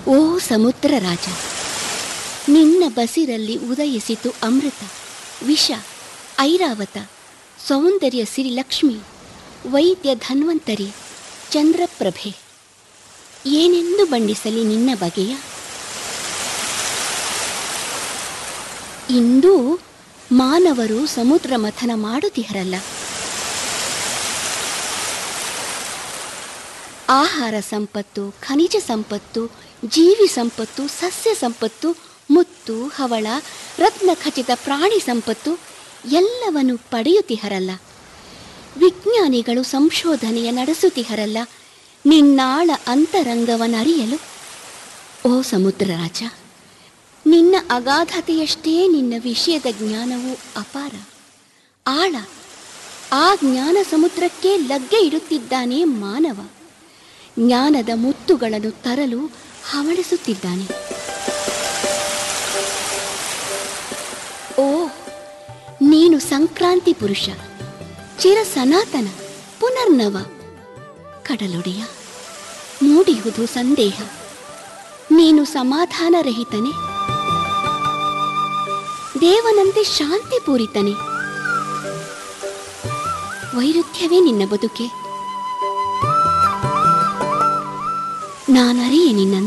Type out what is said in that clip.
ಓ ಸಮುದ್ರ ರಾಜ, ನಿನ್ನ ಬಸಿರಲ್ಲಿ ಉದಯಿಸಿತು ಅಮೃತ, ವಿಷ, ಐರಾವತ, ಸೌಂದರ್ಯ ಸಿರಿಲಕ್ಷ್ಮಿ, ವೈದ್ಯ ಧನ್ವಂತರಿ, ಚಂದ್ರಪ್ರಭೆ. ಏನೆಂದು ಬಣ್ಣಿಸಲಿ ನಿನ್ನ ಬಗೆಯ? ಇಂದೂ ಮಾನವರು ಸಮುದ್ರ ಮಥನ ಮಾಡುತ್ತಿಹರಲ್ಲ. ಆಹಾರ ಸಂಪತ್ತು, ಖನಿಜ ಸಂಪತ್ತು, ಜೀವಿ ಸಂಪತ್ತು, ಸಸ್ಯ ಸಂಪತ್ತು, ಮುತ್ತು, ಹವಳ, ರತ್ನ ಖಚಿತ ಪ್ರಾಣಿ ಸಂಪತ್ತು ಎಲ್ಲವನ್ನು ಪಡೆಯುತ್ತಿಹರಲ್ಲ. ವಿಜ್ಞಾನಿಗಳು ಸಂಶೋಧನೆಯ ನಡೆಸುತ್ತಿಹರಲ್ಲ ನಿನ್ನಾಳ ಅಂತರಂಗವನ್ನರಿಯಲು. ಓ ಸಮುದ್ರ ರಾಜ, ನಿನ್ನ ಅಗಾಧತೆಯಷ್ಟೇ ನಿನ್ನ ವಿಷಯದ ಜ್ಞಾನವು ಅಪಾರ, ಆಳ. ಆ ಜ್ಞಾನ ಸಮುದ್ರಕ್ಕೆ ಲಗ್ಗೆ ಇಡುತ್ತಿದ್ದಾನೆ ಮಾನವ. ಜ್ಞಾನದ ಮುತ್ತುಗಳನ್ನು ತರಲು ಹವಣಿಸುತ್ತಿದ್ದಾನೆ. ಓ, ನೀನು ಸಂಕ್ರಾಂತಿ ಪುರುಷ, ಚಿರ ಸನಾತನ, ಪುನರ್ನವ, ಕಡಲೊಡೆಯ. ಮೂಡಿಹುದು ಸಂದೇಹ, ನೀನು ಸಮಾಧಾನರಹಿತನೇ, ದೇವನಂತೆ ಶಾಂತಿಪೂರಿತನೇ. ವೈರುಧ್ಯವೇ ನಿನ್ನ ಬದುಕೆ. ನಾನರಿಯೆ ನಿನ್ನ